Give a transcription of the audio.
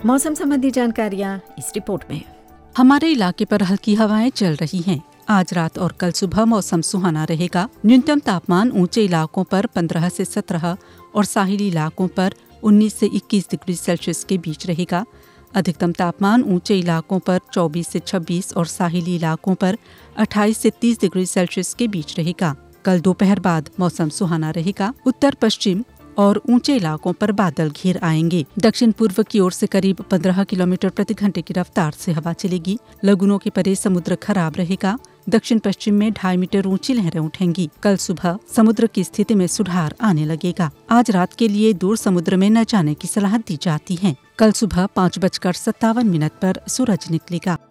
मौसम संबंधी जानकारियाँ इस रिपोर्ट में। हमारे इलाके पर हल्की हवाएं चल रही हैं। आज रात और कल सुबह मौसम सुहाना रहेगा। न्यूनतम तापमान ऊंचे इलाकों पर 15 से 17 और साहिली इलाकों पर 19 से 21 डिग्री सेल्सियस के बीच रहेगा। अधिकतम तापमान ऊंचे इलाकों पर 24 से 26 और साहिली इलाकों पर 28 से 30 डिग्री सेल्सियस के बीच रहेगा। कल दोपहर बाद मौसम सुहाना रहेगा। उत्तर पश्चिम और ऊंचे इलाकों पर बादल घिर आएंगे। दक्षिण पूर्व की ओर से करीब 15 किलोमीटर प्रति घंटे की रफ्तार से हवा चलेगी। लगुनों के परे समुद्र खराब रहेगा। दक्षिण पश्चिम में 2.5 मीटर ऊंची लहरें उठेंगी। कल सुबह समुद्र की स्थिति में सुधार आने लगेगा। आज रात के लिए दूर समुद्र में न जाने की सलाह दी जाती है। कल सुबह 5:57 पर सूरज निकलेगा।